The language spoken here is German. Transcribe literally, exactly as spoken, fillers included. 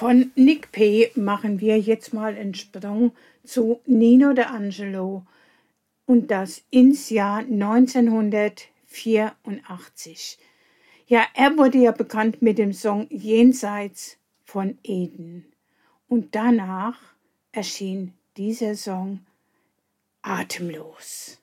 Von Nick P. machen wir jetzt mal einen Sprung zu Nino D'Angelo und das ins Jahr neunzehnhundertvierundachtzig. Ja, er wurde ja bekannt mit dem Song Jenseits von Eden. Und danach erschien dieser Song Atemlos.